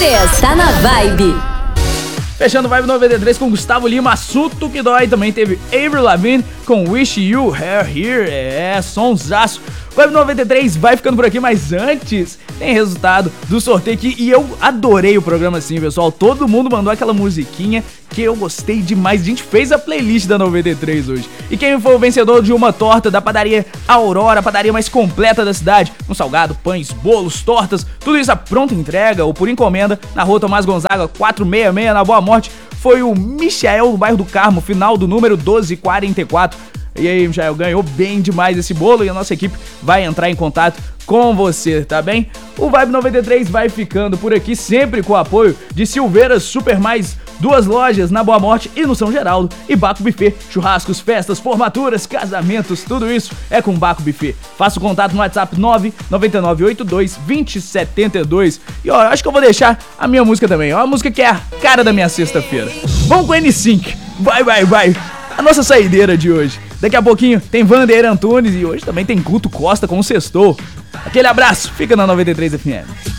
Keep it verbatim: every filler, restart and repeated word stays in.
três, tá na vibe. Fechando Vibe noventa e três com Gustavo Lima, Assunto que Dói. Também teve Avril Lavigne com Wish You Were Here. É, sonsaço. Vibe noventa e três vai ficando por aqui, mas antes tem resultado do sorteio aqui. E eu adorei o programa assim, pessoal. Todo mundo mandou aquela musiquinha que eu gostei demais. A gente fez a playlist da noventa e três hoje. E quem foi o vencedor de uma torta da padaria Aurora, a padaria mais completa da cidade, com salgado, pães, bolos, tortas, tudo isso a pronta entrega ou por encomenda na rua Tomás Gonzaga quatrocentos e sessenta e seis, na Boa Morte, foi o Michael do bairro do Carmo, final do número doze quarenta e quatro. E aí, Michael, ganhou bem demais esse bolo e a nossa equipe vai entrar em contato com você, tá bem? O Vibe noventa e três vai ficando por aqui, sempre com o apoio de Silveiras Super Mais, duas lojas na Boa Morte e no São Geraldo, e Baco Buffet, churrascos, festas, formaturas, casamentos, tudo isso é com Baco Buffet. Faça o contato no WhatsApp nove nove nove oito dois dois zero sete dois. E ó, acho que eu vou deixar a minha música também, ó, a música que é a cara da minha sexta-feira. Vamos com N cinco, vai, vai, vai, a nossa saideira de hoje. Daqui a pouquinho tem Vandeira Antunes e hoje também tem Guto Costa com o Sextou. Aquele abraço, fica na noventa e três F M.